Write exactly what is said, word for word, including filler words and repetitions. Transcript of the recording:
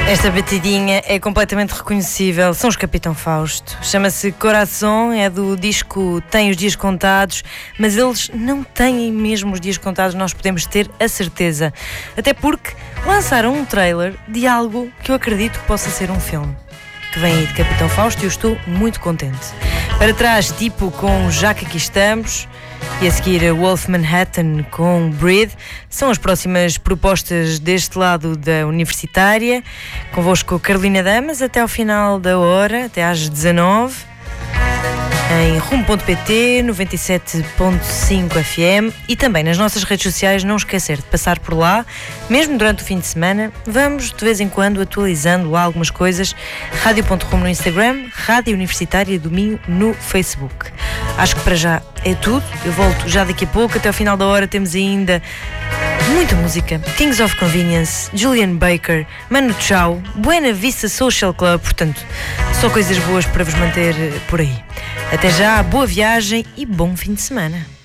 Esta batidinha é completamente reconhecível, são os Capitão Fausto. Chama-se Coração, é do disco Tem os Dias Contados, mas eles não têm mesmo os dias contados, nós podemos ter a certeza. Até porque lançaram um trailer de algo que eu acredito que possa ser um filme, que vem aí de Capitão Fausto, e eu estou muito contente. Para trás, tipo com Já Que Aqui Estamos, e a seguir a Wolf Manhattan com Breathe, são as próximas propostas deste lado da Universitária. Convosco Carolina Damas até ao final da hora, até às dezanove, em rumo ponto pt, noventa e sete ponto cinco F M, e também nas nossas redes sociais. Não esquecer de passar por lá, mesmo durante o fim de semana. Vamos de vez em quando atualizando lá algumas coisas. Rádio ponto rumo no Instagram, Rádio Universitária do Minho no Facebook. Acho que para já é tudo. Eu volto já daqui a pouco. Até ao final da hora temos ainda muita música. Kings of Convenience, Julian Baker, Manu Chao, Buena Vista Social Club. Portanto, só coisas boas para vos manter por aí. Até já, boa viagem e bom fim de semana.